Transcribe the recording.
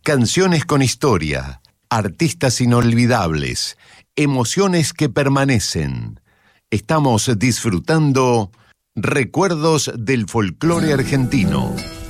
Canciones con historia, artistas inolvidables, emociones que permanecen. Estamos disfrutando Recuerdos del Folclore Argentino.